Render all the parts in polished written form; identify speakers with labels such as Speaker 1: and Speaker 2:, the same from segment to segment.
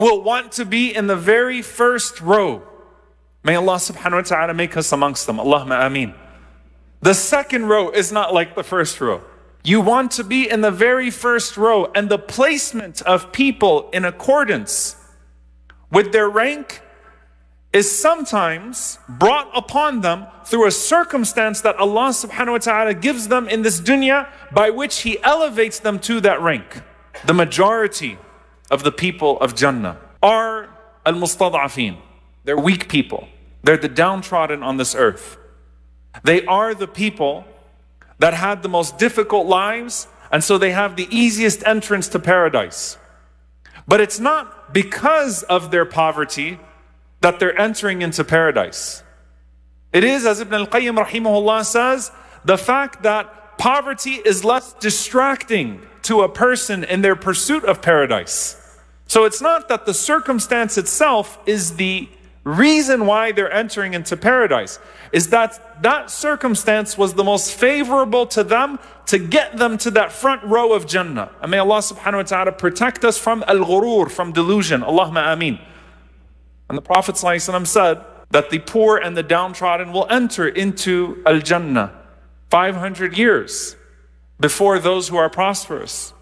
Speaker 1: will want to be in the very first row. May Allah subhanahu wa ta'ala make us amongst them. Allahumma ameen. The second row is not like the first row. You want to be in the very first row, and the placement of people in accordance with their rank is sometimes brought upon them through a circumstance that Allah subhanahu wa ta'ala gives them in this dunya, by which He elevates them to that rank. The majority of the people of Jannah are al-mustad'afin. They're weak people. They're the downtrodden on this earth. They are the people that had the most difficult lives, and so they have the easiest entrance to paradise. But it's not because of their poverty that they're entering into paradise. It is, as Ibn al-Qayyim rahimahullah says, the fact that poverty is less distracting to a person in their pursuit of paradise. So it's not that the circumstance itself is the reason why they're entering into paradise, is that that circumstance was the most favorable to them to get them to that front row of Jannah. And may Allah subhanahu wa ta'ala protect us from al-ghurur, from delusion. Allahumma ameen. And the Prophet ﷺ said that the poor and the downtrodden will enter into al-Jannah 500 years before those who are prosperous.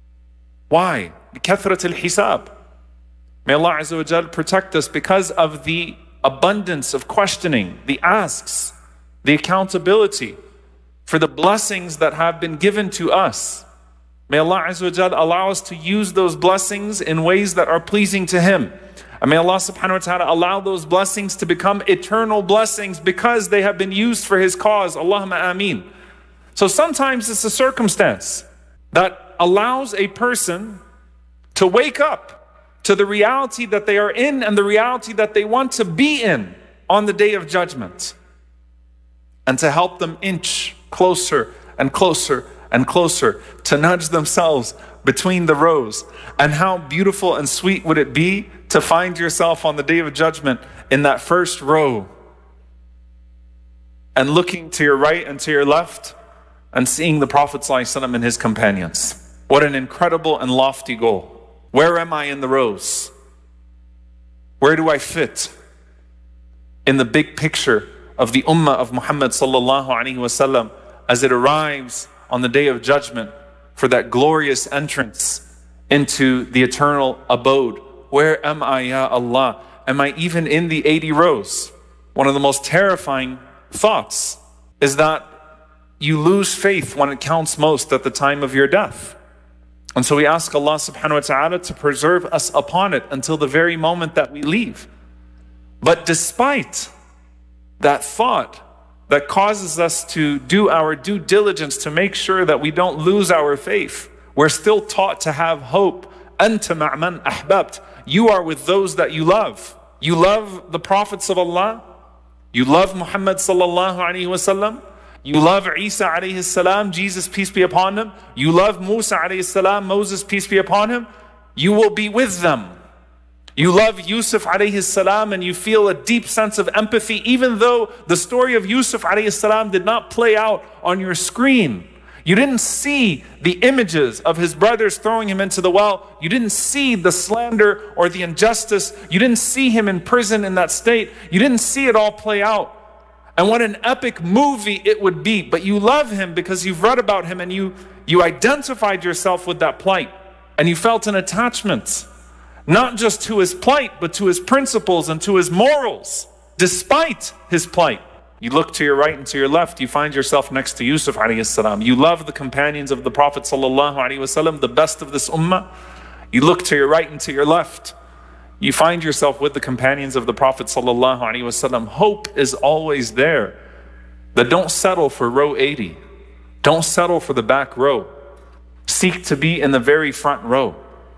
Speaker 1: Why? بِكَثْرَةِ الْحِسَابِ. May Allah Azza wa Jal protect us because of the abundance of questioning, the asks, the accountability for the blessings that have been given to us. May Allah Azza wa Jal allow us to use those blessings in ways that are pleasing to Him. And may Allah subhanahu wa ta'ala allow those blessings to become eternal blessings because they have been used for His cause. Allahumma ameen. So sometimes it's a circumstance that allows a person to wake up to the reality that they are in and the reality that they want to be in on the Day of Judgment, and to help them inch closer and closer and closer, to nudge themselves between the rows. And how beautiful and sweet would it be to find yourself on the Day of Judgment in that first row, and looking to your right and to your left and seeing the Prophet ﷺ and his companions. What an incredible and lofty goal. Where am I in the rows? Where do I fit in the big picture of the ummah of Muhammad sallallahu alaihi wasallam as it arrives on the Day of Judgment for that glorious entrance into the eternal abode? Where am I, ya Allah? Am I even in the 80 rows? One of the most terrifying thoughts is that you lose faith when it counts most at the time of your death. And so we ask Allah subhanahu wa ta'ala to preserve us upon it until the very moment that we leave. But despite that thought that causes us to do our due diligence to make sure that we don't lose our faith, we're still taught to have hope. Anta ma'man ahbabt. You are with those that you love. You love the prophets of Allah. You love Muhammad sallallahu alaihi wasallam. You love Isa alayhi salam, Jesus peace be upon him. You love Musa alayhi salam, Moses peace be upon him. You will be with them. You love Yusuf alayhi salam, and you feel a deep sense of empathy, even though the story of Yusuf alayhi salam did not play out on your screen. You didn't see the images of his brothers throwing him into the well. You didn't see the slander or the injustice. You didn't see him in prison in that state. You didn't see it all play out. And what an epic movie it would be. But you love him because you've read about him, and you identified yourself with that plight. And you felt an attachment, not just to his plight, but to his principles and to his morals, despite his plight. You look to your right and to your left, you find yourself next to Yusuf alayhi salam. You love the companions of the Prophet sallallahu alaihi wasallam, the best of this ummah. You look to your right and to your left, you find yourself with the companions of the Prophet sallallahu alaihi wasallam. Hope is always there. That don't settle for row 80. Don't settle for the back row. Seek to be in the very front row.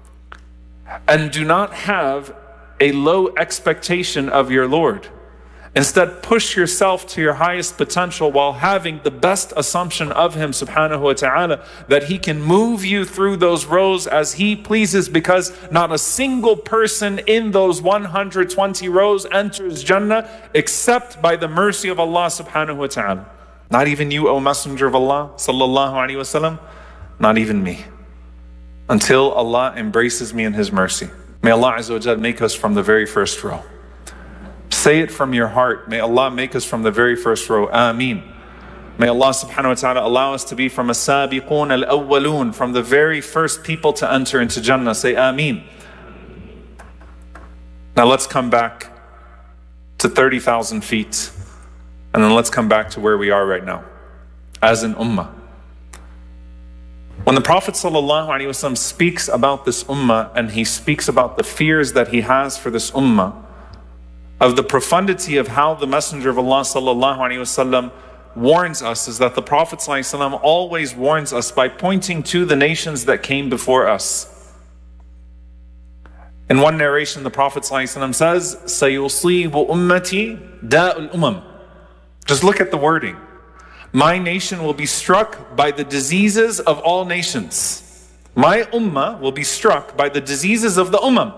Speaker 1: And do not have a low expectation of your Lord. Instead, push yourself to your highest potential while having the best assumption of Him subhanahu wa ta'ala, that He can move you through those rows as He pleases, because not a single person in those 120 rows enters Jannah except by the mercy of Allah subhanahu wa ta'ala. Not even you, O Messenger of Allah sallallahu alaihi wasallam, not even me. Until Allah embraces me in His mercy. May Allah Azza wa Jal make us from the very first row. Say it from your heart. May Allah make us from the very first row. Ameen. May Allah subhanahu wa ta'ala allow us to be from as-sabiqun al-awwalun, from the very first people to enter into Jannah. Say Ameen. Now let's come back to 30,000 feet. And then let's come back to where we are right now as an ummah. When the Prophet ﷺ speaks about this ummah, and he speaks about the fears that he has for this ummah, of the profundity of how the Messenger of Allah ﷺ warns us, is that the Prophet ﷺ always warns us by pointing to the nations that came before us. In one narration, the Prophet ﷺ says, سَيُصِيبُ أُمَّتِي دَاءُ الْأُمَمِ. Just look at the wording. My nation will be struck by the diseases of all nations. My ummah will be struck by the diseases of the ummah.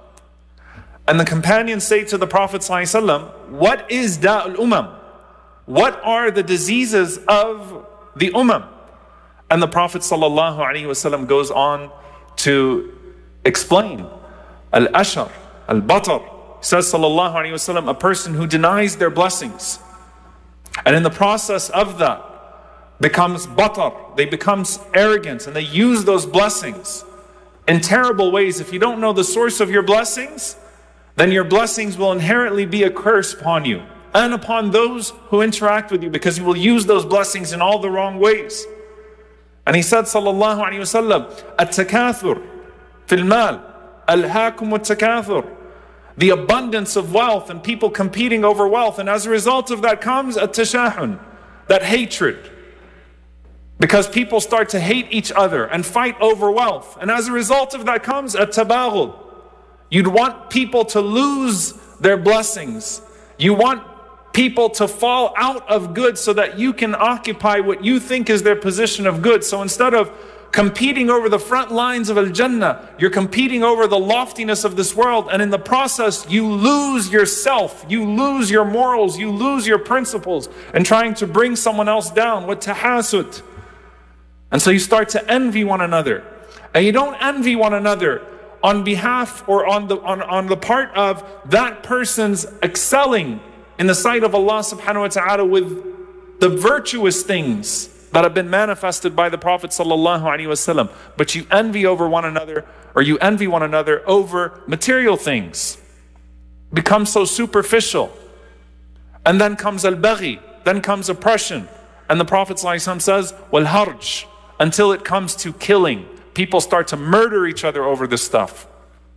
Speaker 1: And the companions say to the Prophet ﷺ, what is da'ul ummah? What are the diseases of the ummah? And the Prophet ﷺ goes on to explain. Al-ashar, al-batar. Says sallallahu alayhi wa sallam, a person who denies their blessings. And in the process of that, becomes batar. They become arrogant and they use those blessings in terrible ways. If you don't know the source of your blessings, then your blessings will inherently be a curse upon you and upon those who interact with you, because you will use those blessings in all the wrong ways. And he said, sallallahu alayhi wa sallam, at-takathur fil mal, alhaakum at-takathur. The abundance of wealth and people competing over wealth. And as a result of that comes at-tashahun, that hatred. Because people start to hate each other and fight over wealth. And as a result of that comes at-tabaghul. You'd want people to lose their blessings. You want people to fall out of good so that you can occupy what you think is their position of good. So instead of competing over the front lines of Al-Jannah, you're competing over the loftiness of this world, and in the process you lose yourself, you lose your morals, you lose your principles, and trying to bring someone else down with tahasud. And so you start to envy one another, and you don't envy one another on behalf or on the part of that person's excelling in the sight of Allah subhanahu wa ta'ala with the virtuous things that have been manifested by the Prophet sallallahu alaihi wasallam. But you envy over one another, or you envy one another over material things. Become so superficial. And then comes al-baghi, then comes oppression. And the Prophet sallallahu alaihi wasallam says, wal-harj, until it comes to killing. People start to murder each other over this stuff.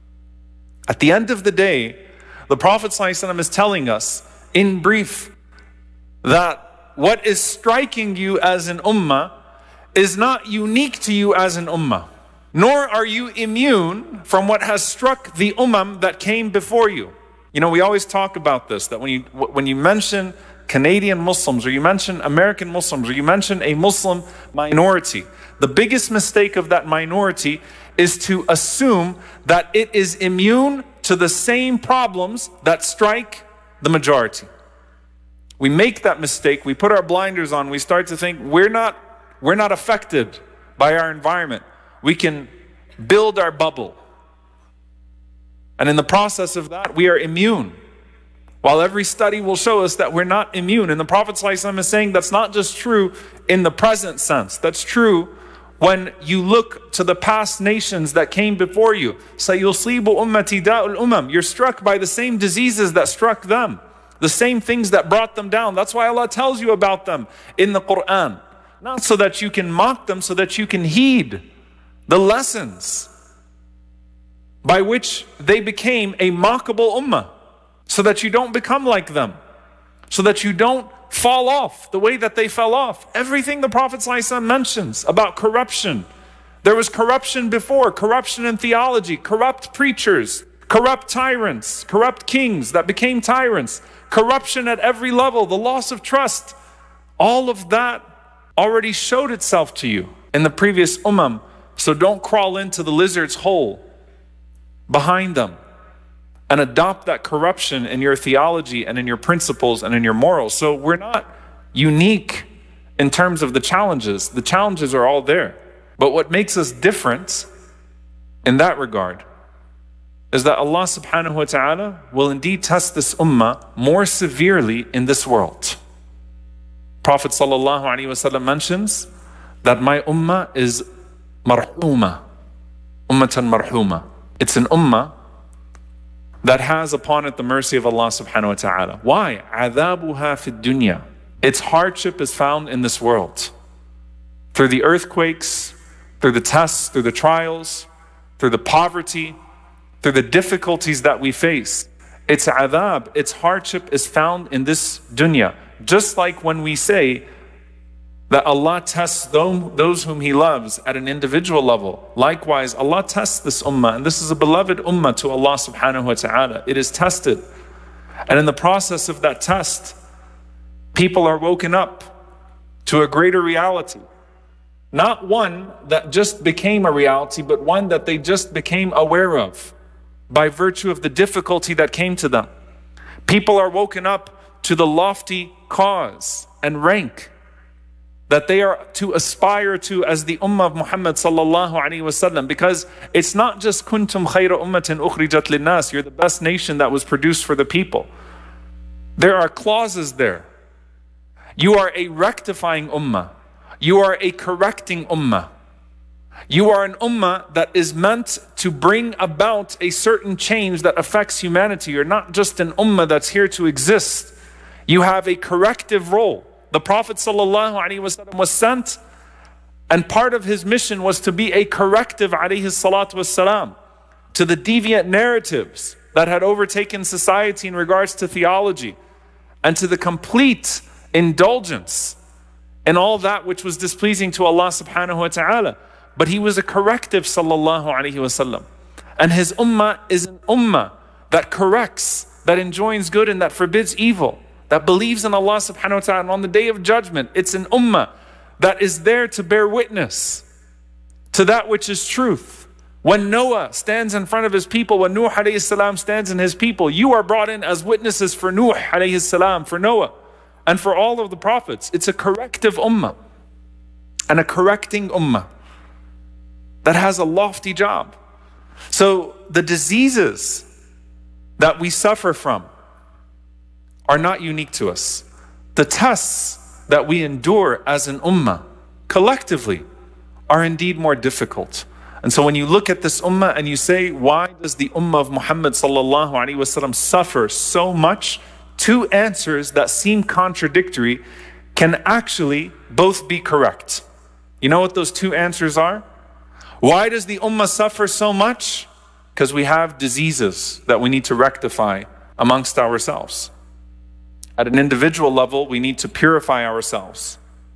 Speaker 1: At the end of the day, the Prophet sallallahu alaihi wasallam is telling us, in brief, that what is striking you as an ummah is not unique to you as an ummah. Nor are you immune from what has struck the ummah that came before you. You know, we always talk about this, that when you mention Canadian Muslims, or you mention American Muslims, or you mention a Muslim minority, the biggest mistake of that minority is to assume that it is immune to the same problems that strike the majority. We make that mistake, we put our blinders on, we start to think we're not affected by our environment. We can build our bubble. And in the process of that, we are immune. While every study will show us that we're not immune. And the Prophet ﷺ is saying that's not just true in the present sense. That's true when you look to the past nations that came before you. سَيُصِيبُ أُمَّتِي دَاءُ الْأُمَمِ. You're struck by the same diseases that struck them. The same things that brought them down. That's why Allah tells you about them in the Quran. Not so that you can mock them, so that you can heed the lessons by which they became a mockable ummah. So that you don't become like them. So that you don't fall off the way that they fell off. Everything the Prophet ﷺ mentions about corruption. There was corruption before, corruption in theology, corrupt preachers, corrupt tyrants, corrupt kings that became tyrants. Corruption at every level, the loss of trust. All of that already showed itself to you in the previous ummah. So don't crawl into the lizard's hole behind them and adopt that corruption in your theology and in your principles and in your morals. So we're not unique in terms of the challenges. The challenges are all there. But what makes us different in that regard is that Allah subhanahu wa ta'ala will indeed test this ummah more severely in this world. Prophet sallallahu alaihi wasallam mentions that my ummah is marhuma, ummatan marhuma. It's an ummah that has upon it the mercy of Allah subhanahu wa ta'ala. Why? عَذَابُهَا فِي الدُّنْيَا. Its hardship is found in this world. Through the earthquakes, through the tests, through the trials, through the poverty, through the difficulties that we face. Its adhab, its hardship is found in this dunya. Just like when we say that Allah tests those whom He loves at an individual level. Likewise, Allah tests this ummah, and this is a beloved ummah to Allah subhanahu wa ta'ala. It is tested. And in the process of that test, people are woken up to a greater reality. Not one that just became a reality, but one that they just became aware of by virtue of the difficulty that came to them. People are woken up to the lofty cause and rank that they are to aspire to as the ummah of Muhammad sallallahu alaihi wasallam, because it's not just kuntum khayra ummatin ukhrijat linnas, you're the best nation that was produced for the people. There are clauses there. You are a rectifying ummah. You are a correcting ummah. You are an ummah that is meant to bring about a certain change that affects humanity. You're not just an ummah that's here to exist. You have a corrective role. The Prophet ﷺ was sent, and part of his mission was to be a corrective ﷺ, to the deviant narratives that had overtaken society in regards to theology, and to the complete indulgence in all that which was displeasing to Allah subhanahu wa ta'ala. But he was a corrective sallallahu alaihi wasallam. And his ummah is an ummah that corrects, that enjoins good and that forbids evil, that believes in Allah subhanahu wa ta'ala. And on the day of judgment, it's an ummah that is there to bear witness to that which is truth. When Noah stands in front of his people, when Nuh alayhi salam stands in his people, you are brought in as witnesses for Nuh alayhi salam, for Noah, and for all of the prophets. It's a corrective ummah and a correcting ummah that has a lofty job. So the diseases that we suffer from are not unique to us. The tests that we endure as an ummah collectively are indeed more difficult. And so when you look at this ummah and you say, why does the ummah of Muhammad sallallahu alaihi wasallam suffer so much? Two answers that seem contradictory can actually both be correct. You know what those two answers are? Why does the ummah suffer so much? Because we have diseases that we need to rectify amongst ourselves. At an individual level, we need to purify ourselves.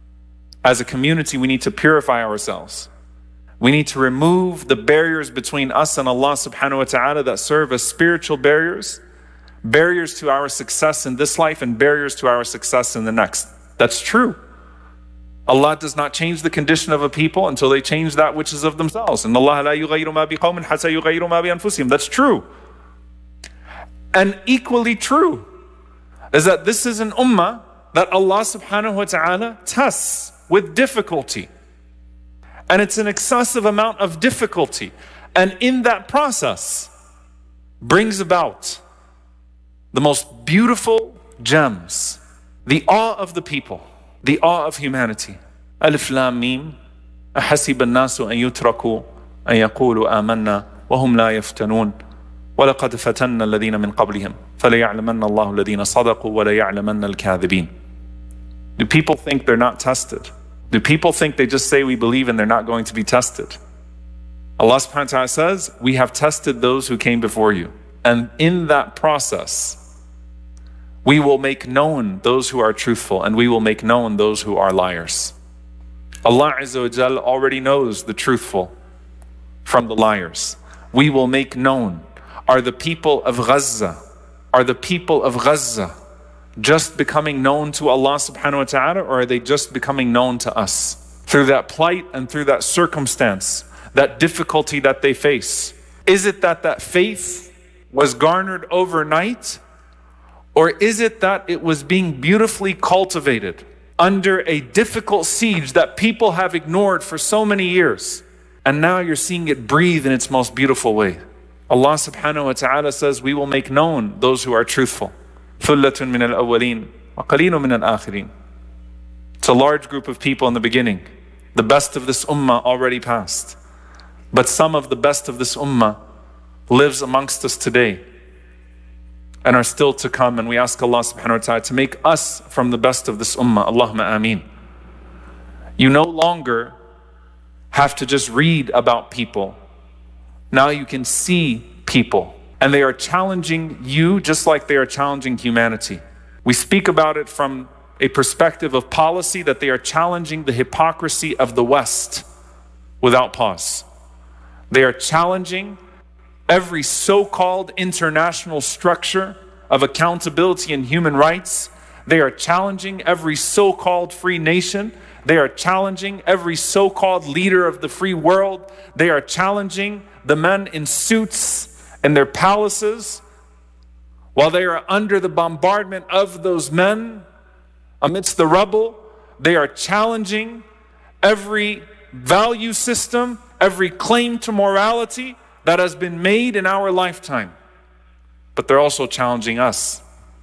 Speaker 1: As a community, we need to purify ourselves. We need to remove the barriers between us and Allah subhanahu wa ta'ala that serve as spiritual barriers, barriers to our success in this life and barriers to our success in the next. That's true. Allah does not change the condition of a people until they change that which is of themselves. And Allah la yughayyiru ma biqawmin hatta yughayyiru ma bi anfusihim. That's true. And equally true is that this is an ummah that Allah subhanahu wa ta'ala tests with difficulty. And it's an excessive amount of difficulty. And in that process brings about the most beautiful gems, the awe of the people, the awe of humanity. Alif Lam Mim, أحسب الناس أن يتركوا أن يقولوا آمنا وهم لا يفتنون ولقد فتنا الذين من قبلهم فليعلمن الله الذين صدقوا وليعلمن الكاذبين. Do people think they're not tested? Do people think they just say we believe and they're not going to be tested? Allah subhanahu wa ta'ala says, we have tested those who came before you. And in that process, we will make known those who are truthful and we will make known those who are liars. Allah Azza wa Jal already knows the truthful from the liars. We will make known. Are the people of Gaza, just becoming known to Allah subhanahu wa ta'ala, or are they just becoming known to us? Through that plight and through that circumstance, that difficulty that they face. Is it that faith was garnered overnight? Or is it that it was being beautifully cultivated under a difficult siege that people have ignored for so many years? And now you're seeing it breathe in its most beautiful way. Allah subhanahu wa ta'ala says, we will make known those who are truthful. ثُلَّةٌ مِّنَ الْأَوَّلِينَ وَقَلِيلٌ مِّنَ الْآخِرِينَ. It's a large group of people in the beginning. The best of this ummah already passed. But some of the best of this ummah lives amongst us today and are still to come. And we ask Allah subhanahu wa ta'ala to make us from the best of this ummah. Allahumma ameen. You no longer have to just read about people. Now you can see people. And they are challenging you just like they are challenging humanity. We speak about it from a perspective of policy, that they are challenging the hypocrisy of the West without pause. They are challenging every so-called international structure of accountability and human rights. They are challenging every so-called free nation. They are challenging every so-called leader of the free world. They are challenging the men in suits in their palaces while they are under the bombardment of those men amidst the rubble. They are challenging every value system, every claim to morality that has been made in our lifetime. But they're also challenging us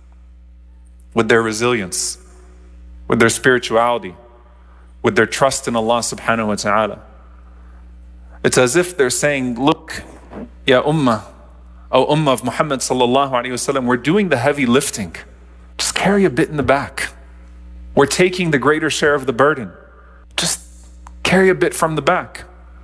Speaker 1: with their resilience, with their spirituality, with their trust in Allah subhanahu wa ta'ala. It's as if they're saying, look, Ya Ummah, O Ummah of Muhammad sallallahu alayhi wasallam, we're doing the heavy lifting. Just carry a bit in the back. We're taking the greater share of the burden. Just carry a bit from the back.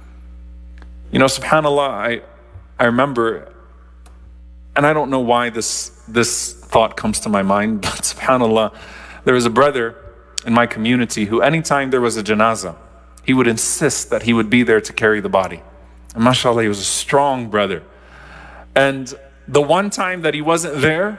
Speaker 1: You know, subhanAllah, I remember, and I don't know why this thought comes to my mind, but subhanAllah, there was a brother in my community who anytime there was a janazah, he would insist that he would be there to carry the body. And mashallah, he was a strong brother. And the one time that he wasn't there,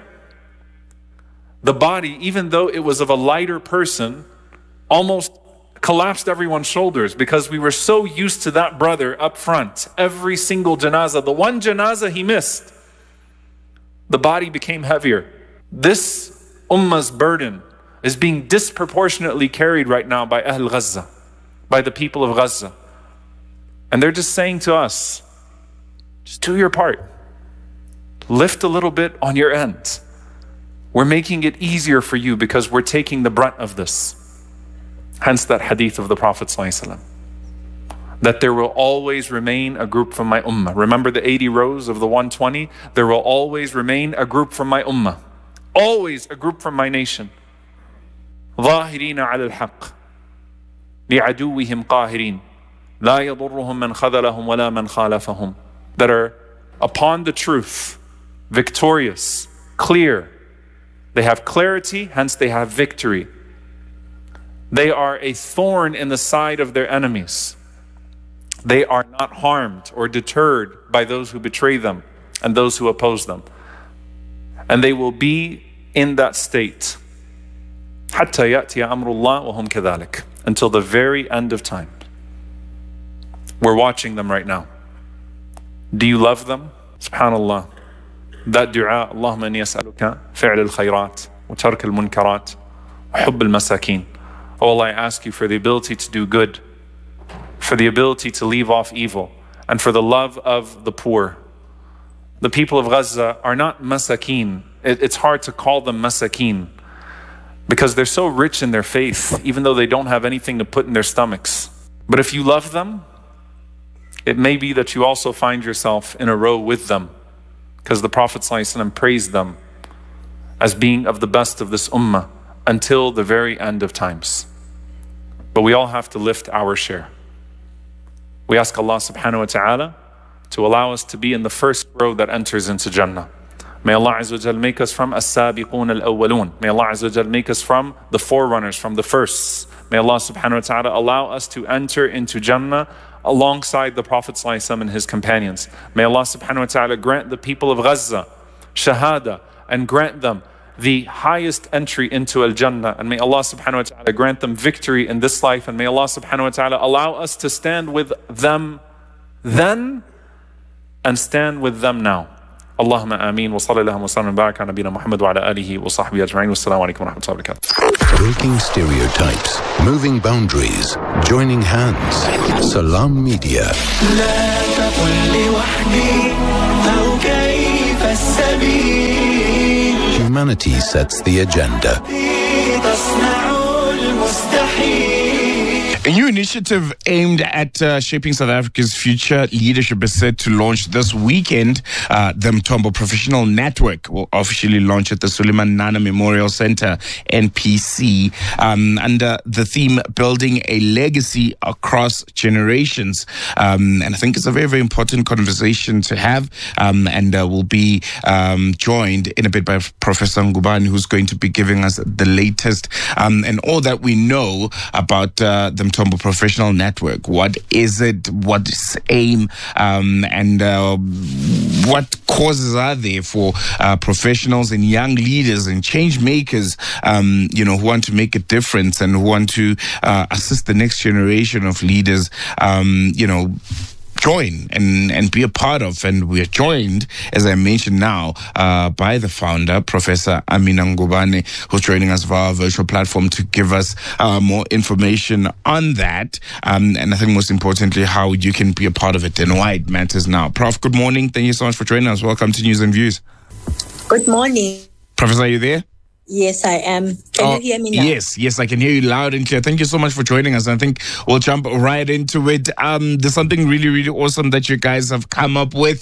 Speaker 1: the body, even though it was of a lighter person, almost collapsed everyone's shoulders because we were so used to that brother up front. Every single janazah, the one janazah he missed, the body became heavier. This ummah's burden is being disproportionately carried right now by Ahl Gaza, by the people of Gaza. And they're just saying to us, just do your part. Lift a little bit on your end. We're making it easier for you because we're taking the brunt of this. Hence that hadith of the Prophet ﷺ, that there will always remain a group from my ummah. Remember the 80 rows of the 120? There will always remain a group from my ummah. Always a group from my nation. ظاهرين على الحق لعدوهم قاهرين لا يضرهم من خذلهم ولا من خالفهم. That are upon the truth, victorious, clear. They have clarity, hence they have victory. They are a thorn in the side of their enemies. They are not harmed or deterred by those who betray them and those who oppose them. And they will be in that state حتى يأتي أمر الله وهم كذلك, until the very end of time. We're watching them right now. Do you love them? Subhanallah. That dua, Allahumma inni as'aluka fi'l al-khayrat wa tark al-munkarat wa hubb al-masakin. Oh Allah, I ask you for the ability to do good, for the ability to leave off evil, and for the love of the poor. The people of Gaza are not masakin. It's hard to call them masakin because they're so rich in their faith, even though they don't have anything to put in their stomachs. But if you love them, it may be that you also find yourself in a row with them, because the Prophet ﷺ praised them as being of the best of this ummah until the very end of times. But we all have to lift our share. We ask Allah subhanahu wa ta'ala to allow us to be in the first row that enters into Jannah. May Allah Azza wa Jal make us from as-sabiqun al-awwalun. May Allah Azza wa Jal make us from the forerunners, from the firsts. May Allah subhanahu wa ta'ala allow us to enter into Jannah alongside the Prophet ﷺ and his companions. May Allah subhanahu wa ta'ala grant the people of Gaza shahada and grant them the highest entry into Al-Jannah. And may Allah subhanahu wa ta'ala grant them victory in this life. And may Allah subhanahu wa ta'ala allow us to stand with them then and stand with them now. Allahumma ameen wa sallallahu wa sallam wa baraka ala nabina Muhammad wa ala alihi wa sahbihi ajma'in. Wassalamu alaikum wa rahmatullahi wa barakatuh.
Speaker 2: Breaking stereotypes, moving boundaries, joining hands. Salam Media. humanity sets the agenda.
Speaker 3: A new initiative aimed at shaping South Africa's future leadership is set to launch this weekend. The Mthombo Professional Network will officially launch at the Suleiman Nana Memorial Center, NPC, under the theme Building a Legacy Across Generations. And I think it's a very, very important conversation to have. And we'll be joined in a bit by Professor Ngubane, who's going to be giving us the latest and all that we know about the Mthombo Professional Network. What is it? What is aim? And what causes are there for professionals and young leaders and change makers, who want to make a difference and who want to assist the next generation of leaders, join and be a part of. And we are joined, as I mentioned now, by the founder, Professor Amina Ngubane, who's joining us via our virtual platform to give us more information on that. And I think most importantly, how you can be a part of it and why it matters now. Prof, good morning. Thank you so much for joining us. Welcome to News and Views.
Speaker 4: Good morning.
Speaker 3: Professor, are you there?
Speaker 4: Yes, I am. Can you hear me now?
Speaker 3: Yes, I can hear you loud and clear. Thank you so much for joining us. I think we'll jump right into it. There's something really, really awesome that you guys have come up with.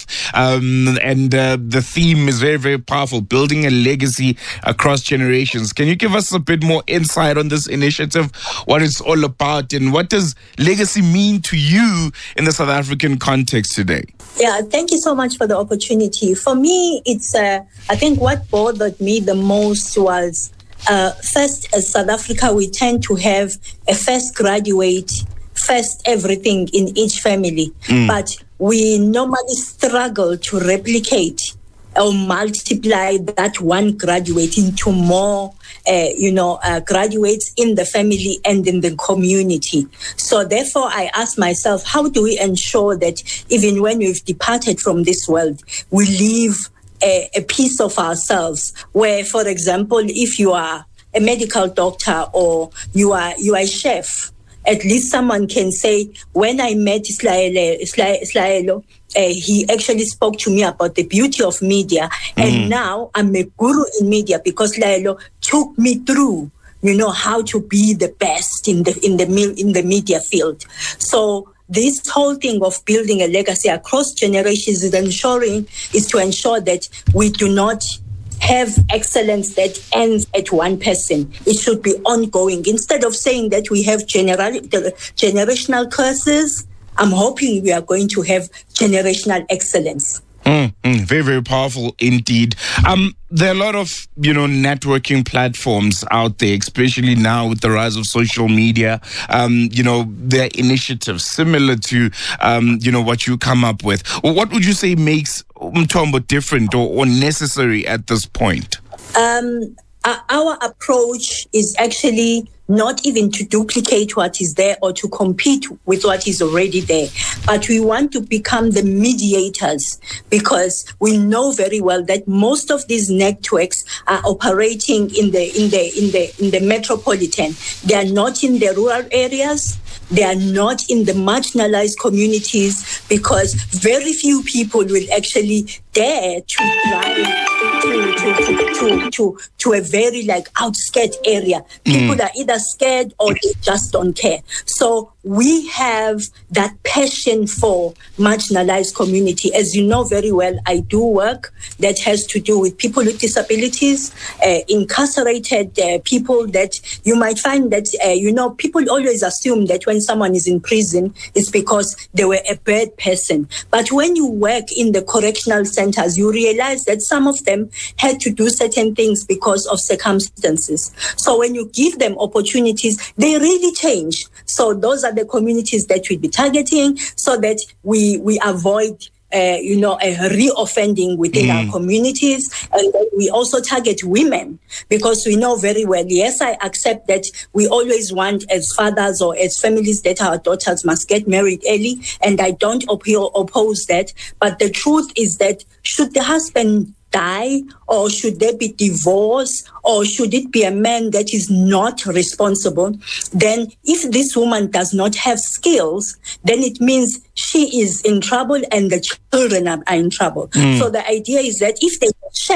Speaker 3: And the theme is very, very powerful, building a legacy across generations. Can you give us a bit more insight on this initiative, what it's all about, and what does legacy mean to you in the South African context today?
Speaker 4: Yeah, thank you so much for the opportunity. For me, it's, I think what bothered me the most was, first, as South Africa, we tend to have a first graduate, first everything in each family. But we normally struggle to replicate or multiply that one graduate into more, graduates in the family and in the community. So therefore, I ask myself, how do we ensure that even when we've departed from this world, we leave a piece of ourselves where, for example, if you are a medical doctor or you are a chef, at least someone can say, when I met Slaelo, he actually spoke to me about the beauty of media. And now I'm a guru in media because Slaelo took me through, how to be the best in the media field. So this whole thing of building a legacy across generations is to ensure that we do not have excellence that ends at one person. It should be ongoing. Instead of saying that we have generational curses, I'm hoping we are going to have generational excellence.
Speaker 3: Very, very powerful indeed. There are a lot of, networking platforms out there, especially now with the rise of social media. There are initiatives similar to, what you come up with. What would you say makes Mthombo different or necessary at this point?
Speaker 4: Our approach is actually not even to duplicate what is there or to compete with what is already there, but we want to become the mediators, because we know very well that most of these networks are operating in the metropolitan. They are not in the rural areas. They are not in the marginalized communities, because very few people will actually dare to drive to a very outskirt area. People are either scared or they just don't care. So we have that passion for marginalized community. As you know very well, I do work that has to do with people with disabilities, incarcerated people that you might find that, people always assume that when someone is in prison, it's because they were a bad person. But when you work in the correctional centers, you realize that some of them had to do certain things because of circumstances. So when you give them opportunities, they really change. So those are the communities that we'll be targeting so that we avoid a re-offending within our communities. And then we also target women, because we know very well, yes, I accept that we always want, as fathers or as families, that our daughters must get married early, and I don't oppose that. But the truth is that should the husband die, or should there be divorce, or should it be a man that is not responsible, then if this woman does not have skills, then it means she is in trouble and the children are in trouble. So the idea is that if there's a chef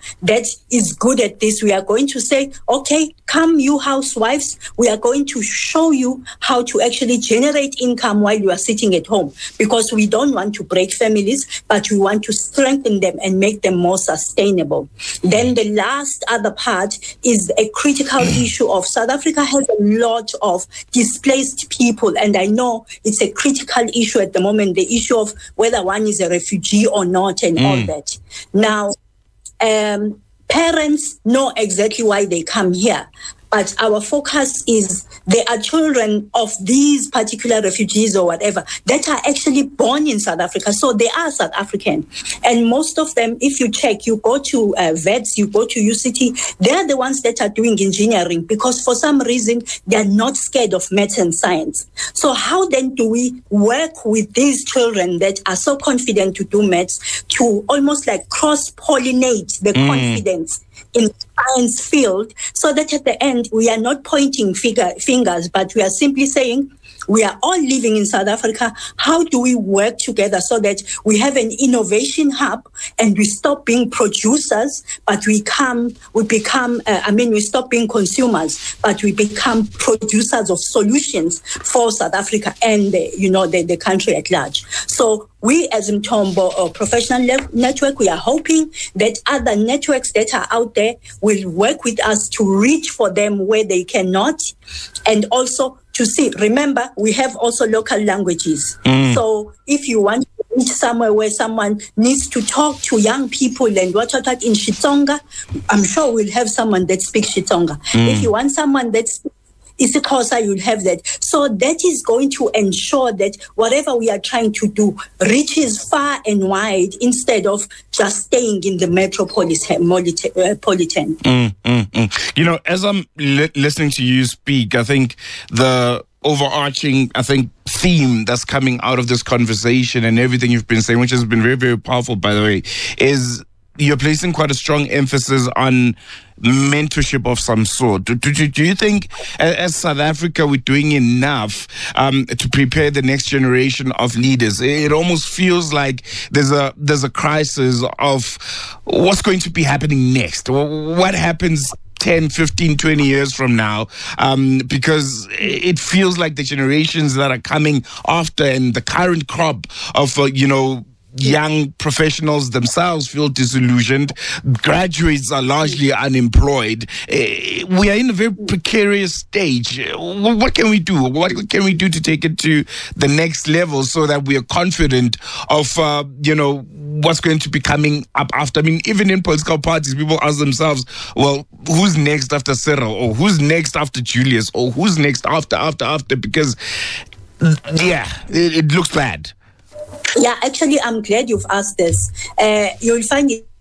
Speaker 4: that is good at this. We are going to say, okay, come you housewives, we are going to show you how to actually generate income while you are sitting at home, because we don't want to break families, but we want to strengthen them and make them more sustainable. Then the last other part is a critical issue of South Africa has a lot of displaced people, and I know it's a critical issue at the moment, the issue of whether one is a refugee or not and all that. Now, parents know exactly why they come here, but our focus is there are children of these particular refugees or whatever that are actually born in South Africa. So they are South African. And most of them, if you check, you go to VETS, you go to UCT, they're the ones that are doing engineering because for some reason they're not scared of maths and science. So how then do we work with these children that are so confident to do maths to almost like cross-pollinate the confidence in the science field, so that at the end we are not pointing fingers, but we are simply saying we are all living in South Africa. How do we work together so that we have an innovation hub and we stop being producers, but we stop being consumers, but we become producers of solutions for South Africa and the country at large. So we as Mthombo Professional Network, we are hoping that other networks that are out there will work with us to reach for them where they cannot, and also to see, remember, we have also local languages. So if you want to reach somewhere where someone needs to talk to young people and what in Xitsonga, I'm sure we'll have someone that speaks Xitsonga. If you want someone that's isiXhosa, you'll have that. So that is going to ensure that whatever we are trying to do reaches far and wide instead of just staying in the metropolitan.
Speaker 3: As I'm listening to you speak, I think the overarching, theme that's coming out of this conversation and everything you've been saying, which has been very, very powerful, by the way, is you're placing quite a strong emphasis on mentorship of some sort. Do you think as South Africa we're doing enough to prepare the next generation of leaders? It almost feels like there's a crisis of what's going to be happening next. What happens 10, 15, 20 years from now, because it feels like the generations that are coming after and the current crop of, young professionals themselves feel disillusioned. Graduates are largely unemployed. We are in a very precarious stage. What can we do? What can we do to take it to the next level so that we are confident of, what's going to be coming up after? Even in political parties, people ask themselves, well, who's next after Cyril? Or who's next after Julius? Or who's next after? Because, it looks bad.
Speaker 4: Yeah, actually, I'm glad you've asked this. You'll find it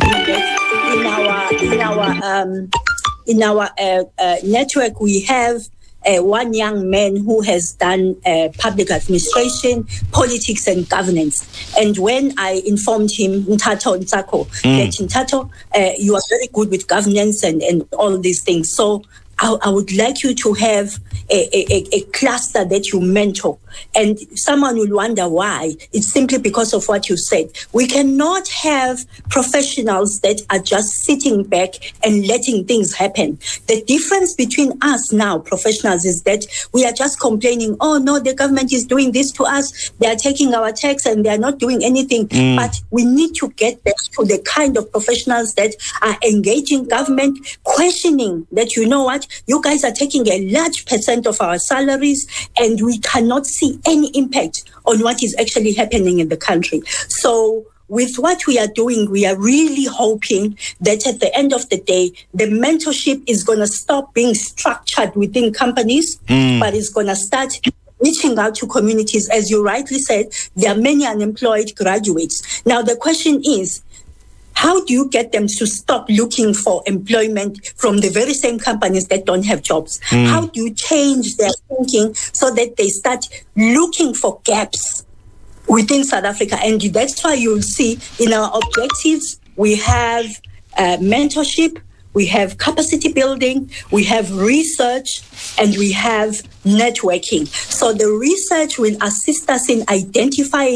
Speaker 4: in our network. We have one young man who has done public administration, politics, and governance. And when I informed him, Nthatho Ntsako, that Nthatho, you are very good with governance and all these things. So I would like you to have a cluster that you mentor. And someone will wonder why. It's simply because of what you said. We cannot have professionals that are just sitting back and letting things happen. The difference between us now, professionals, is that we are just complaining, oh no, the government is doing this to us. They are taking our tax and they are not doing anything. But we need to get back to the kind of professionals that are engaging government, questioning that, you know what, you guys are taking a large percent of our salaries and we cannot see any impact on what is actually happening in the country. So with what we are doing, we are really hoping that at the end of the day, the mentorship is going to stop being structured within companies, but it's going to start reaching out to communities. As you rightly said, there are many unemployed graduates. Now, the question is, how do you get them to stop looking for employment from the very same companies that don't have jobs? How do you change their thinking so that they start looking for gaps within South Africa? And that's why you'll see in our objectives, we have mentorship, we have capacity building, we have research, and we have networking. So the research will assist us in identifying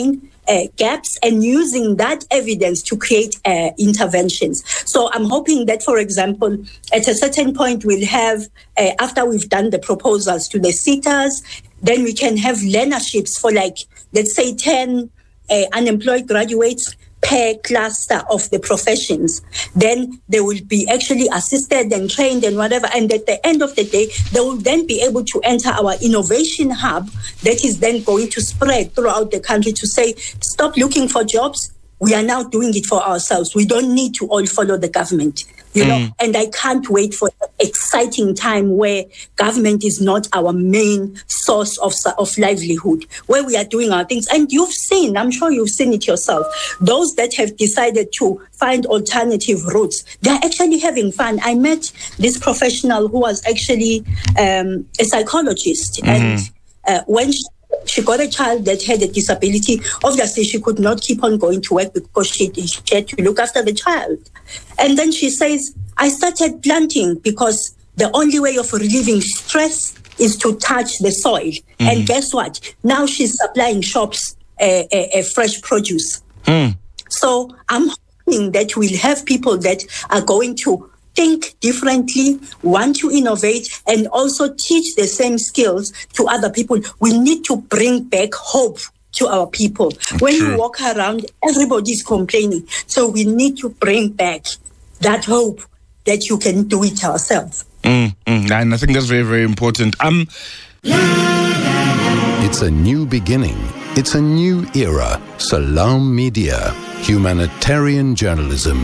Speaker 4: gaps and using that evidence to create interventions. So I'm hoping that, for example, at a certain point we'll have, after we've done the proposals to the SETAs, then we can have learnerships for let's say 10 unemployed graduates per cluster of the professions. Then they will be actually assisted and trained and whatever. And at the end of the day, they will then be able to enter our innovation hub that is then going to spread throughout the country to say, stop looking for jobs. We are now doing it for ourselves. We don't need to all follow the government. You know, and I can't wait for an exciting time where government is not our main source of livelihood, where we are doing our things. And I'm sure you've seen it yourself. Those that have decided to find alternative routes, they're actually having fun. I met this professional who was actually a psychologist. And when she got a child that had a disability, obviously she could not keep on going to work because she had to look after the child. And then she says, I started planting because the only way of relieving stress is to touch the soil. And guess what? Now she's supplying shops fresh produce. So I'm hoping that we'll have people that are going to think differently, want to innovate, and also teach the same skills to other people. We need to bring back hope to our people. When you walk around, everybody's complaining. So we need to bring back that hope that you can do it yourself.
Speaker 3: And I think that's very, very important.
Speaker 2: It's a new beginning. It's a new era. Salam Media. Humanitarian journalism.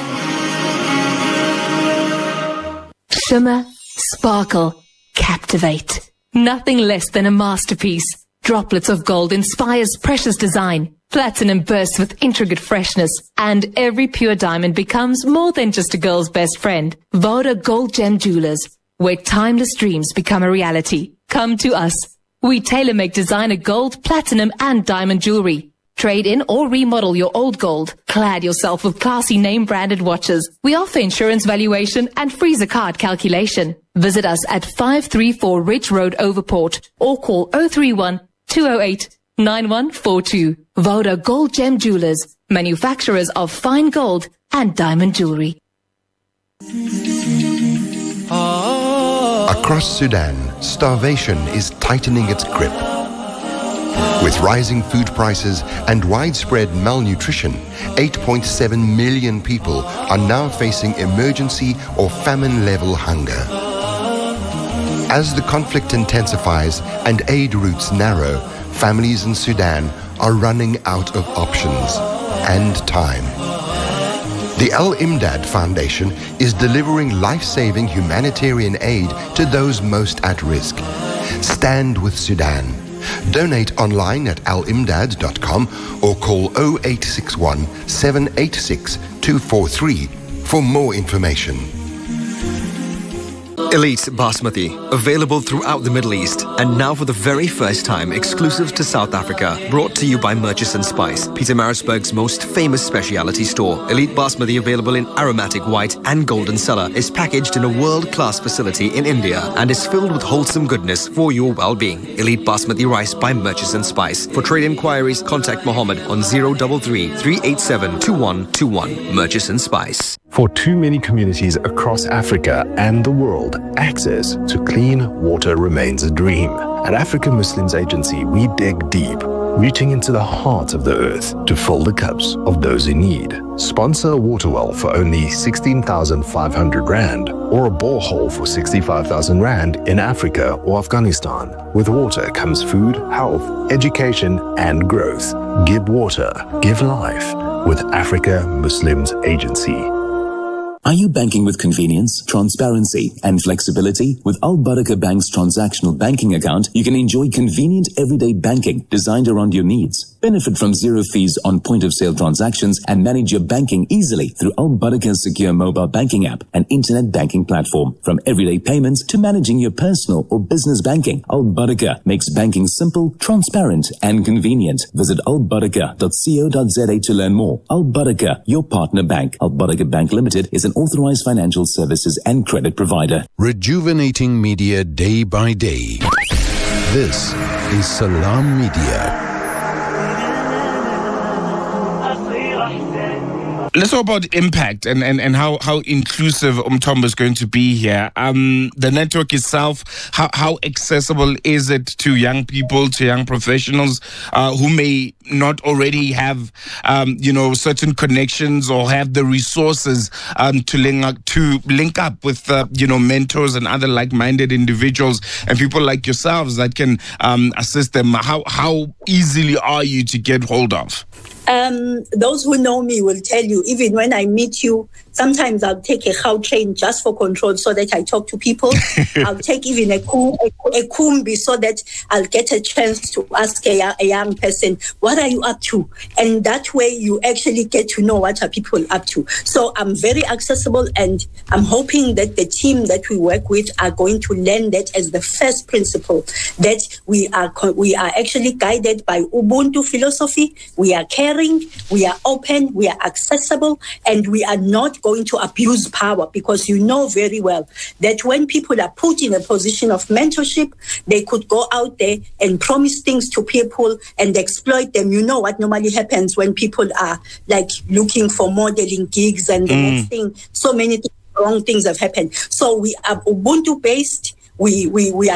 Speaker 5: Shimmer, sparkle, captivate. Nothing less than a masterpiece. Droplets of gold inspires precious design. Platinum bursts with intricate freshness. And every pure diamond becomes more than just a girl's best friend. Voda Gold Gem Jewelers, where timeless dreams become a reality. Come to us. We tailor-make designer gold, platinum, and diamond jewelry. Trade in or remodel your old gold. Clad yourself with classy name-branded watches. We offer insurance valuation and freezer card calculation. Visit us at 534 Ridge Road, Overport, or call 031-208-9142. Voda Gold Gem Jewelers, manufacturers of fine gold and diamond jewelry.
Speaker 6: Across Sudan, starvation is tightening its grip. With rising food prices and widespread malnutrition, 8.7 million people are now facing emergency or famine-level hunger. As the conflict intensifies and aid routes narrow, families in Sudan are running out of options and time. The Al-Imdad Foundation is delivering life-saving humanitarian aid to those most at risk. Stand with Sudan. Donate online at alimdad.com or call 0861 786 243 for more information.
Speaker 7: Elite Basmati, available throughout the Middle East, and now for the very first time exclusive to South Africa, brought to you by Murchison Spice, Pietermaritzburg's most famous specialty store. Elite Basmati, available in aromatic white and golden cellar, is packaged in a world-class facility in India and is filled with wholesome goodness for your well-being. Elite Basmati rice by Murchison Spice. For trade inquiries, contact Mohammed on 033 387 2121. Murchison Spice.
Speaker 8: For too many communities across Africa and the world, access to clean water remains a dream. At African Muslims Agency, we dig deep, reaching into the heart of the earth to fill the cups of those in need. Sponsor a water well for only 16,500 Rand or a borehole for 65,000 Rand in Africa or Afghanistan. With water comes food, health, education, and growth. Give water, give life with Africa Muslims Agency.
Speaker 9: Are you banking with convenience, transparency, and flexibility? With Al Barakah Bank's transactional banking account, you can enjoy convenient everyday banking designed around your needs. Benefit from zero fees on point-of-sale transactions and manage your banking easily through Al Barakah's secure mobile banking app and internet banking platform. From everyday payments to managing your personal or business banking, Al Barakah makes banking simple, transparent, and convenient. Visit albarakah.co.za to learn more. Al Barakah, your partner bank. Al Barakah Bank Limited is an authorized financial services and credit provider.
Speaker 2: Rejuvenating media day by day. This is Salam Media.
Speaker 3: Let's talk about impact and how inclusive Umthombo is going to be here. The network itself, how accessible is it to young people, to young professionals who may not already have, certain connections or have the resources to link up with, mentors and other like-minded individuals and people like yourselves that can assist them? How easily are you to get hold of?
Speaker 4: Those who know me will tell you, even when I meet you, sometimes I'll take a cow train just for control so that I talk to people. I'll take even a kumbi so that I'll get a chance to ask a young person, what are you up to? And that way you actually get to know what are people up to. So I'm very accessible, and I'm hoping that the team that we work with are going to learn that as the first principle, that we are actually guided by Ubuntu philosophy. We are caring, we are open, we are accessible, and we are not going to abuse power, because you know very well that when people are put in a position of mentorship, they could go out there and promise things to people and exploit them. You know what normally happens when people are like looking for modeling gigs, and the next thing, so many wrong things have happened. So we are Ubuntu based. We are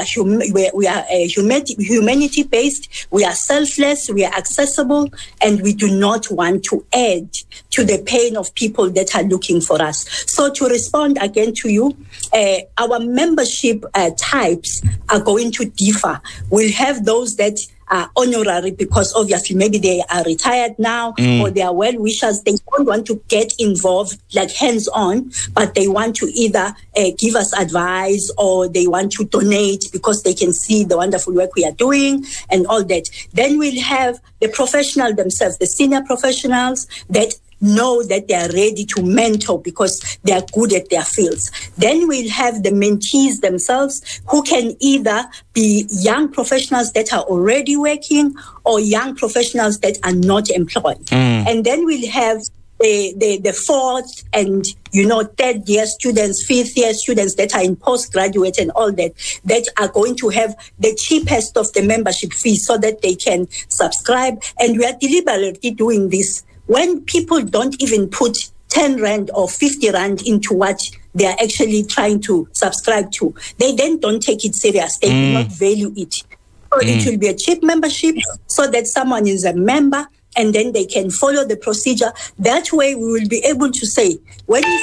Speaker 4: humanity based. We are selfless. We are accessible, and we do not want to add to the pain of people that are looking for us. So to respond again to you, our membership types are going to differ. We'll have those that are honorary because obviously maybe they are retired now or they are well-wishers. They don't want to get involved like hands-on, but they want to either give us advice or they want to donate because they can see the wonderful work we are doing and all that. Then we'll have the professional themselves, the senior professionals that know that they are ready to mentor because they are good at their fields. Then we'll have the mentees themselves who can either be young professionals that are already working or young professionals that are not employed. And then we'll have the fourth and third year students, fifth year students that are in postgraduate and all that are going to have the cheapest of the membership fees so that they can subscribe. And we are deliberately doing this when people don't even put 10 Rand or 50 Rand into what they are actually trying to subscribe to. They then don't take it serious. They do not value it. So it will be a cheap membership so that someone is a member and then they can follow the procedure. That way we will be able to say, when we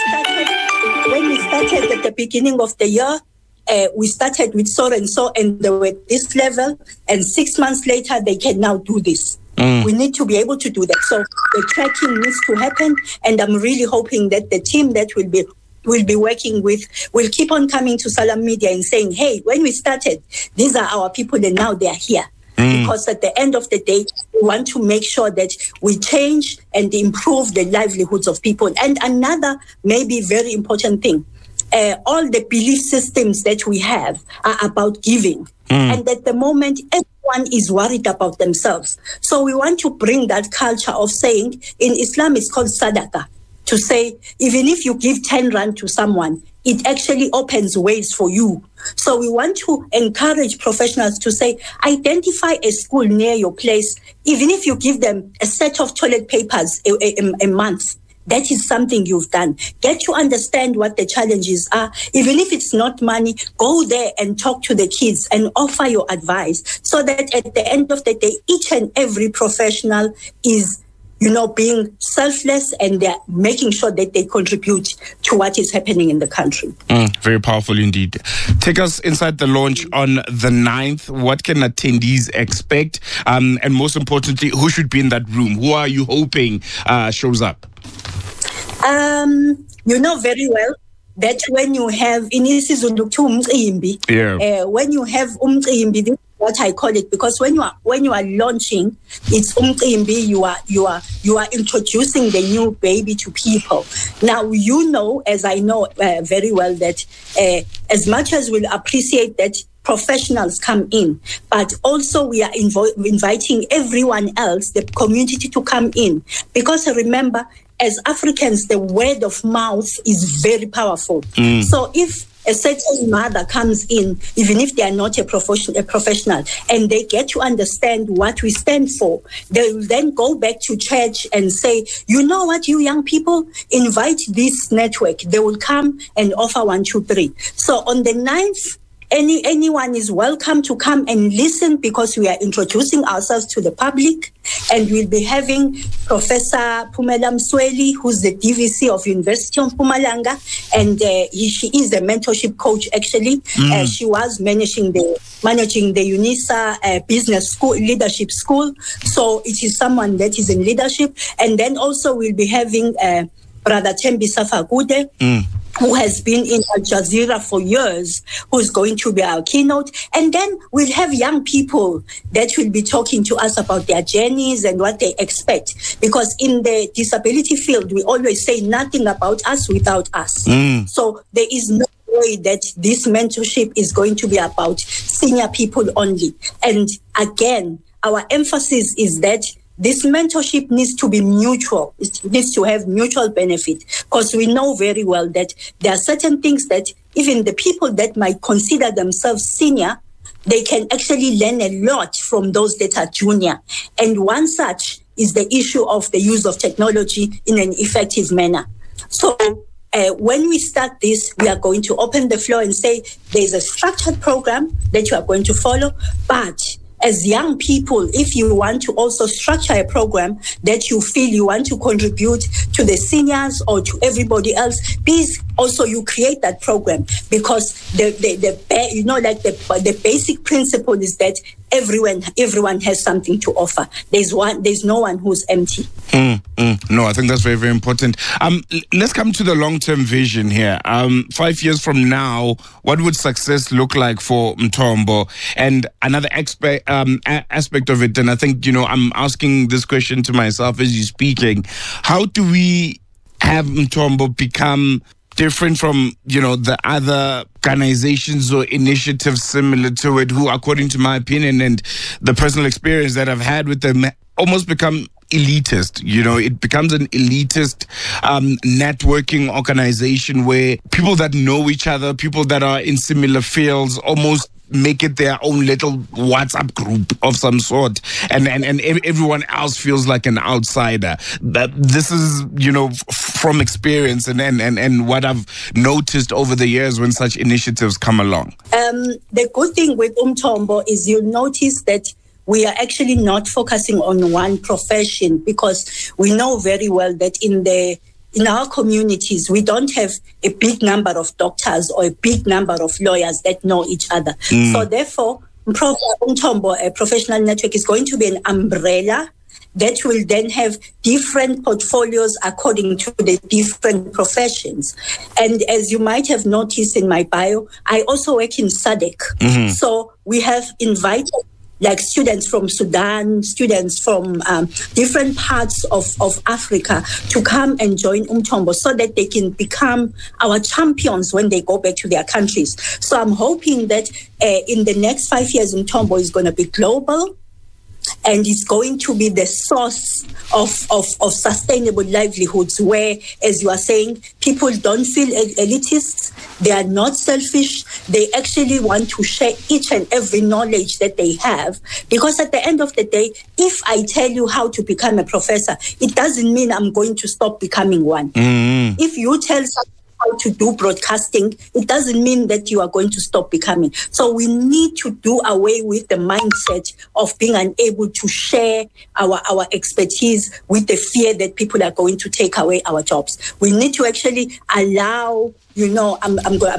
Speaker 4: started at the beginning of the year, we started with so and so and they were at this level, and 6 months later they can now do this. We need to be able to do that. So the tracking needs to happen, and I'm really hoping that the team that we'll be working with will keep on coming to Salam Media and saying, hey, when we started, these are our people and now they are here. Because at the end of the day, we want to make sure that we change and improve the livelihoods of people. And another maybe very important thing, all the belief systems that we have are about giving. And at the moment, everyone is worried about themselves. So we want to bring that culture of saying, in Islam, it's called sadaqah, to say, even if you give 10 Rand to someone, it actually opens ways for you. So we want to encourage professionals to say, identify a school near your place, even if you give them a set of toilet papers a month. That is something you've done. Get to understand what the challenges are. Even if it's not money, go there and talk to the kids and offer your advice so that at the end of the day, each and every professional is being selfless and they're making sure that they contribute to what is happening in the country.
Speaker 3: Very powerful indeed. Take us inside the launch on the 9th. What can attendees expect? And most importantly, who should be in that room? Who are you hoping shows up?
Speaker 4: You know very well that when you have when you have umcimbi, this is what I call it, because when you are launching, it's umcimbi, you are introducing the new baby to people. Now as I know very well that as much as we'll appreciate that professionals come in, but also we are inviting everyone else, the community, to come in, because remember, as Africans, the word of mouth is very powerful. So if a certain mother comes in, even if they are not a professional, and they get to understand what we stand for, they will then go back to church and say, you know what, you young people, invite this network. They will come and offer 1, 2, 3. So on the 9th, anyone is welcome to come and listen, because we are introducing ourselves to the public, and we'll be having Professor Phumela Msweli, who's the DVC of University of Mpumalanga, and she is a mentorship coach actually. She was managing the UNISA Business School, Leadership School, so it is someone that is in leadership. And then also we'll be having Brother Thembisa Fakude, who has been in Al Jazeera for years, who's going to be our keynote. And then we'll have young people that will be talking to us about their journeys and what they expect. Because in the disability field, we always say nothing about us without us. So there is no way that this mentorship is going to be about senior people only. And again, our emphasis is that this mentorship needs to be mutual. It needs to have mutual benefit, because we know very well that there are certain things that even the people that might consider themselves senior, they can actually learn a lot from those that are junior. And one such is the issue of the use of technology in an effective manner. So when we start this, we are going to open the floor and say there's a structured program that you are going to follow, but as young people, if you want to also structure a program that you feel you want to contribute to the seniors or to everybody else, please also you create that program, because the basic principle is that everyone has something to offer. There's no one who's empty.
Speaker 3: No, I think that's very, very important. Let's come to the long-term vision here. 5 years from now, what would success look like for Mthombo? And another aspect of it, and I think, I'm asking this question to myself as you're speaking, how do we have Mthombo become different from, the other organizations or initiatives similar to it, who, according to my opinion and the personal experience that I've had with them, almost become elitist? It becomes an elitist networking organization where people that know each other, people that are in similar fields, almost make it their own little WhatsApp group of some sort, and everyone else feels like an outsider. This is, from experience and what I've noticed over the years when such initiatives come along.
Speaker 4: The good thing with Mthombo is you'll notice that we are actually not focusing on one profession, because we know very well that in our communities, we don't have a big number of doctors or a big number of lawyers that know each other. So therefore, Mthombo, a professional network, is going to be an umbrella that will then have different portfolios according to the different professions. And as you might have noticed in my bio, I also work in SADC. So we have invited students from Sudan, students from different parts of Africa to come and join Mthombo, so that they can become our champions when they go back to their countries. So I'm hoping that in the next 5 years, Mthombo is going to be global, and it's going to be the source of sustainable livelihoods, where, as you are saying, people don't feel elitist, they are not selfish, they actually want to share each and every knowledge that they have. Because at the end of the day, if I tell you how to become a professor, it doesn't mean I'm going to stop becoming one. If you tell someone how to do broadcasting, it doesn't mean that you are going to stop becoming. So we need to do away with the mindset of being unable to share our expertise with the fear that people are going to take away our jobs. We need to actually allow, I'm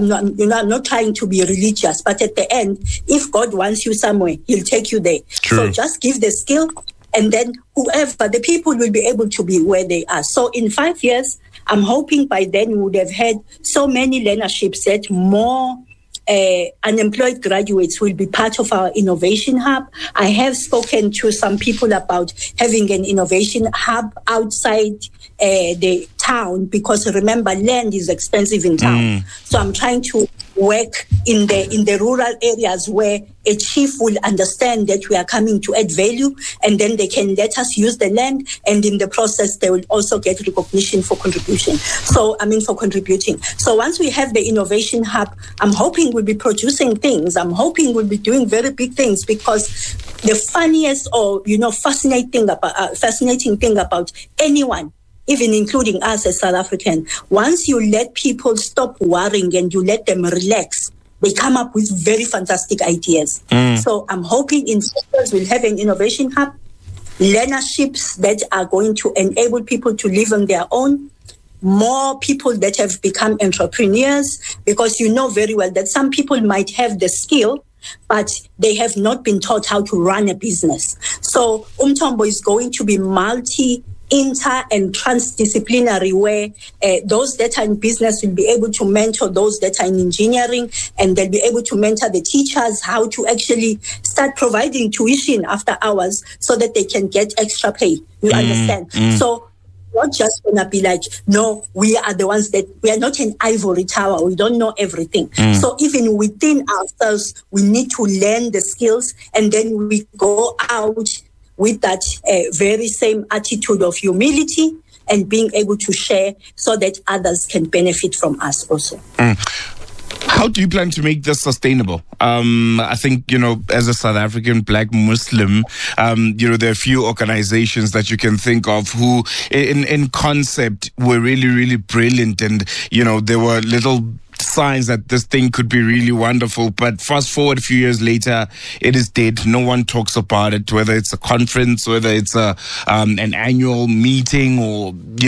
Speaker 4: not trying to be religious, but at the end, if God wants you somewhere, He'll take you there. True. So just give the skill, and then the people will be able to be where they are. So in 5 years, I'm hoping by then we would have had so many learnerships that more unemployed graduates will be part of our innovation hub. I have spoken to some people about having an innovation hub outside the town, because remember, land is expensive in town. So I'm trying to work in the rural areas where a chief will understand that we are coming to add value, and then they can let us use the land, and in the process they will also get recognition for contributing. So once we have the innovation hub, I'm hoping we'll be producing things. I'm hoping we'll be doing very big things, because the funniest or fascinating thing about anyone, even including us as South African, once you let people stop worrying and you let them relax, they come up with very fantastic ideas. So I'm hoping in sectors we'll have an innovation hub, learnerships that are going to enable people to live on their own, more people that have become entrepreneurs, because you know very well that some people might have the skill, but they have not been taught how to run a business. So Umthombo is going to be inter and transdisciplinary, where those that are in business will be able to mentor those that are in engineering, and they'll be able to mentor the teachers how to actually start providing tuition after hours so that they can get extra pay. You understand? So not just going to be like, no, we are the ones that, we are not an ivory tower. We don't know everything. So even within ourselves, we need to learn the skills, and then we go out with that very same attitude of humility and being able to share so that others can benefit from us also.
Speaker 3: How do you plan to make this sustainable? I think, as a South African Black Muslim, there are a few organizations that you can think of who, in concept, were really, really brilliant. And, there were little signs that this thing could be really wonderful, but fast forward a few years later, it is dead. No one talks about it, whether it's a conference, whether it's an annual meeting, or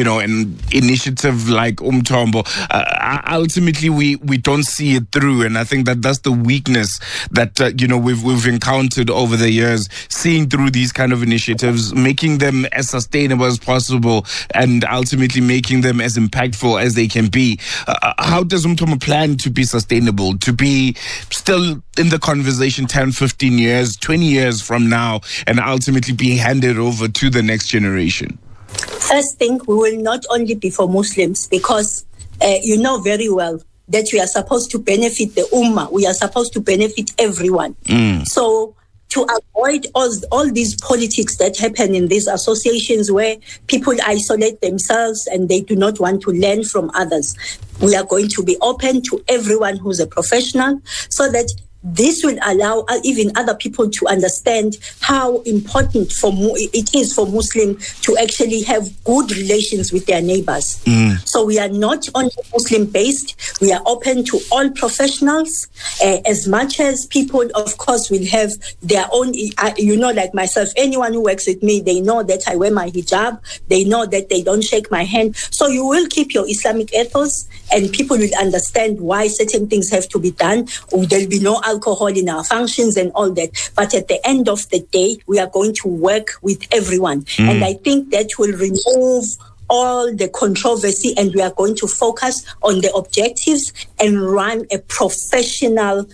Speaker 3: an initiative like Umthombo. Ultimately, we don't see it through, and I think that's the weakness that we've encountered over the years, seeing through these kind of initiatives, making them as sustainable as possible, and ultimately making them as impactful as they can be. How does Umthombo plan to be sustainable, to be still in the conversation 10, 15 years, 20 years from now, and ultimately be handed over to the next generation?
Speaker 4: First thing, we will not only be for Muslims, because you know very well that we are supposed to benefit the Ummah. We are supposed to benefit everyone. So to avoid all these politics that happen in these associations where people isolate themselves and they do not want to learn from others, we are going to be open to everyone who's a professional, so that this will allow even other people to understand how important it is for Muslims to actually have good relations with their neighbors. So we are not only Muslim-based, we are open to all professionals, as much as people, of course, will have their own, like myself, anyone who works with me, they know that I wear my hijab, they know that they don't shake my hand. So you will keep your Islamic ethos, and people will understand why certain things have to be done. There'll be no alcohol in our functions and all that. But at the end of the day, we are going to work with everyone. And I think that will remove all the controversy, and we are going to focus on the objectives and run a professional,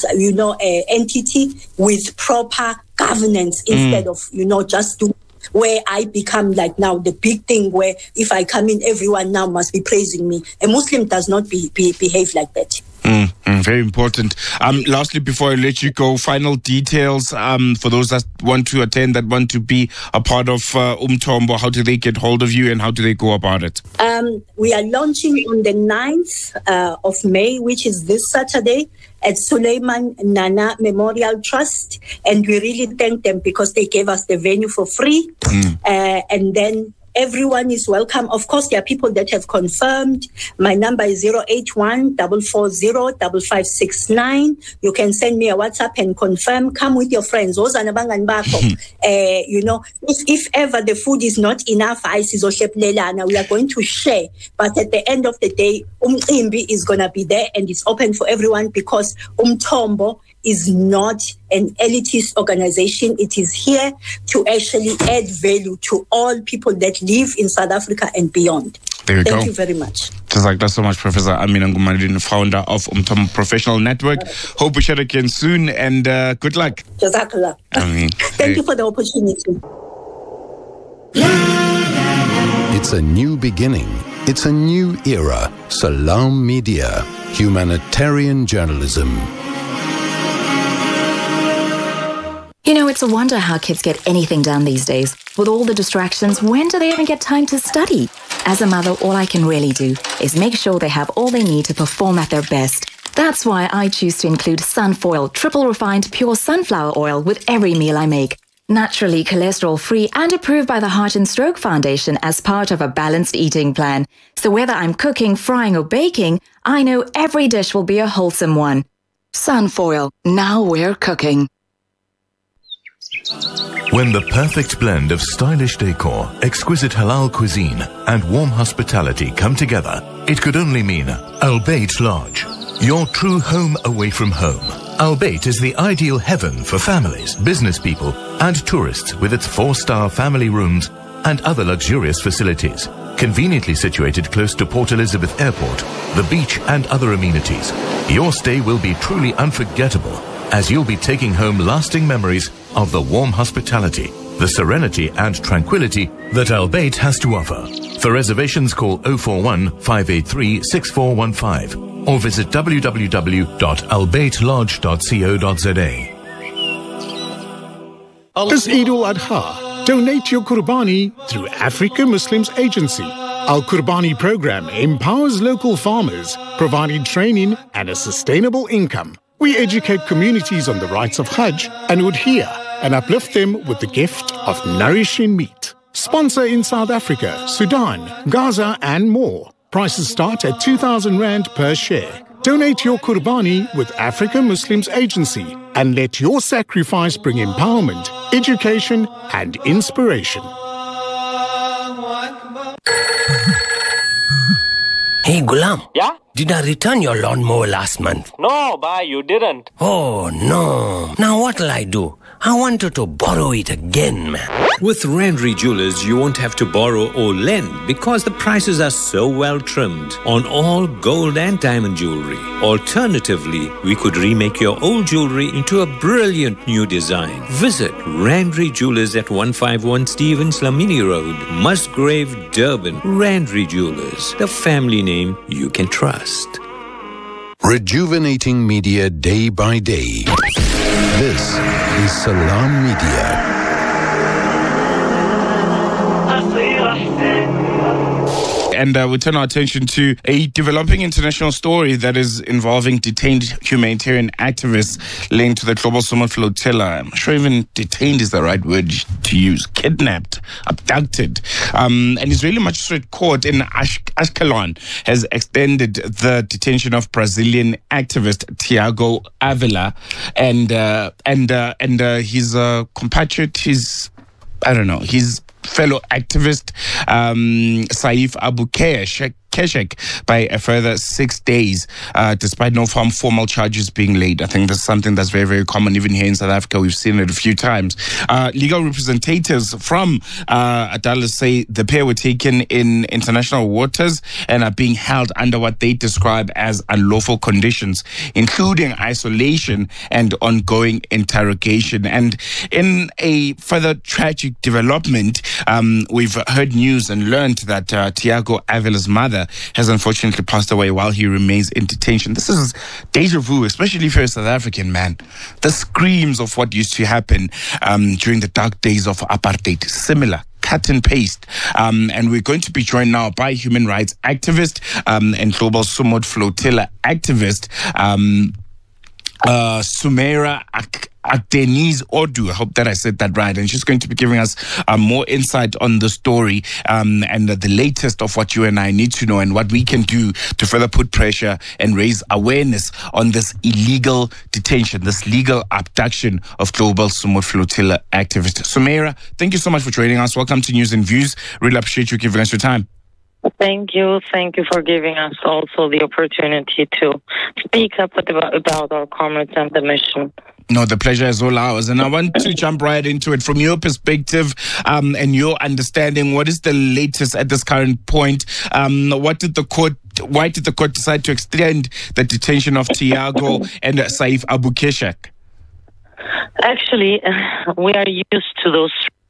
Speaker 4: entity with proper governance, instead of, just do where I become like now the big thing where if I come in, everyone now must be praising me. A Muslim does not behave like that.
Speaker 3: Very important. Lastly, before I let you go, final details for those that want to attend, that want to be a part of Umthombo. How do they get hold of you, and how do they go about it?
Speaker 4: We are launching on the 9th of May, which is this Saturday, at Suleiman Nana Memorial Trust. And we really thank them because they gave us the venue for free. And then everyone is welcome. Of course, there are people that have confirmed. My number is 081-440-5569. You can send me a WhatsApp and confirm. Come with your friends. If ever the food is not enough, we are going to share. But at the end of the day, Umcimbi is going to be there, and it's open for everyone, because Umthombo is not an elitist organization. It is here to actually add value to all people that live in South Africa and beyond.
Speaker 3: There you go.
Speaker 4: Thank you very much.
Speaker 3: Thanks so much, Professor Amina Ngumaludin, founder of Umthombo Professional Network. Hope we share again soon, and good luck.
Speaker 4: Jazakallah. Thank you for the opportunity.
Speaker 2: It's a new beginning. It's a new era. Salam Media. Humanitarian journalism.
Speaker 10: You know, it's a wonder how kids get anything done these days. With all the distractions, when do they even get time to study? As a mother, all I can really do is make sure they have all they need to perform at their best. That's why I choose to include Sunfoil, triple refined pure sunflower oil with every meal I make. Naturally cholesterol-free and approved by the Heart and Stroke Foundation as part of a balanced eating plan. So whether I'm cooking, frying or baking, I know every dish will be a wholesome one. Sunfoil, now we're cooking.
Speaker 11: When the perfect blend of stylish decor, exquisite halal cuisine, and warm hospitality come together, it could only mean Al Bayt Lodge, your true home away from home. Al Bayt is the ideal heaven for families, business people, and tourists with its 4-star family rooms and other luxurious facilities. Conveniently situated close to Port Elizabeth Airport, the beach, and other amenities, your stay will be truly unforgettable, as you'll be taking home lasting memories of the warm hospitality, the serenity and tranquility that Al Bayt has to offer. For reservations, call 041 583 6415 or visit www.albaytlodge.co.za.
Speaker 12: This Eid al-Adha, donate your Qurbani through Africa Muslims Agency. Our Qurbani program empowers local farmers, providing training and a sustainable income. We educate communities on the rights of Hajj and Udhiyah and uplift them with the gift of nourishing meat. Sponsor in South Africa, Sudan, Gaza and more. Prices start at 2,000 Rand per share. Donate your Qurbani with Africa Muslims Agency and let your sacrifice bring empowerment, education and inspiration.
Speaker 13: Hey, Gulam.
Speaker 14: Yeah?
Speaker 13: Did I return your lawnmower last month?
Speaker 14: No, bhai, you didn't.
Speaker 13: Oh, no. Now what'll I do? I wanted to borrow it again, man.
Speaker 15: With Randry Jewelers, you won't have to borrow or lend because the prices are so well trimmed on all gold and diamond jewelry. Alternatively, we could remake your old jewelry into a brilliant new design. Visit Randry Jewelers at 151 Stevens Lamini Road, Musgrave, Durban. Randry Jewelers, the family name you can trust.
Speaker 2: Rejuvenating media day by day. This is Salam Media.
Speaker 3: And we turn our attention to a developing international story that is involving detained humanitarian activists linked to the Global Summit Flotilla. I'm not sure even detained is the right word to use. Kidnapped, abducted. An Israeli magistrate court in Ashkelon has extended the detention of Brazilian activist Tiago Avila and his compatriot, his fellow activist Saif Abu Keshek by a further 6 days, despite no formal charges being laid. I think that's something that's very, very common even here in South Africa. We've seen it a few times. Legal representatives from Adalis say the pair were taken in international waters and are being held under what they describe as unlawful conditions, including isolation and ongoing interrogation. And in a further tragic development, we've heard news and learned that Tiago Avila's mother has unfortunately passed away while he remains in detention. This is deja vu, especially if you're a South African, man. The screams of what used to happen during the dark days of apartheid. Similar. Cut and paste. And we're going to be joined now by human rights activist and Global Summit Flotilla activist Sumaira Denise Odu. I hope that I said that right. And she's going to be giving us more insight on the story and the latest of what you and I need to know and what we can do to further put pressure and raise awareness on this illegal detention, this legal abduction of Global Summit Flotilla activist. Sumaira, thank you so much for joining us. Welcome to News and Views. Really appreciate you giving us your time.
Speaker 16: Thank you. Thank you for giving us also the opportunity to speak up about our comrades and the mission.
Speaker 3: No, the pleasure is all ours. And I want to jump right into it. From your perspective and your understanding, what is the latest at this current point? Why did the court decide to extend the detention of Tiago and Saif Abu Keshek?
Speaker 16: Actually, we are used to those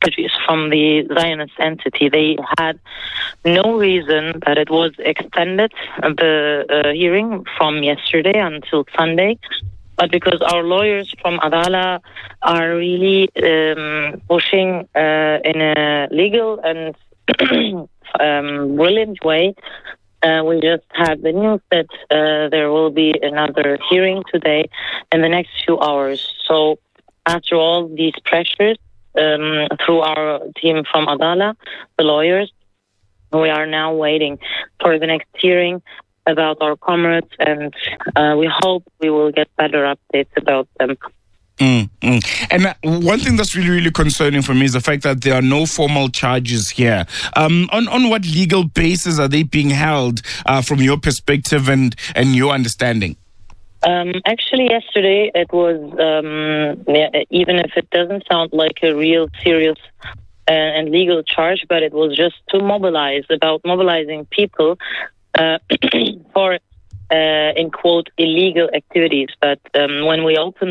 Speaker 16: refugees from the Zionist entity. They had no reason that it was extended, the hearing from yesterday until Sunday. But because our lawyers from Adala are really pushing in a legal and brilliant way, we just had the news that there will be another hearing today in the next few hours. So after all these pressures, through our team from Adala, the lawyers, we are now waiting for the next hearing about our comrades, and we hope we will get better updates about them.
Speaker 3: And one thing that's really, really concerning for me is the fact that there are no formal charges here. On what legal basis are they being held from your perspective and your understanding?
Speaker 16: Actually, yesterday it was, even if it doesn't sound like a real serious and legal charge, but it was just to mobilizing people for, in quote, illegal activities. But when we opened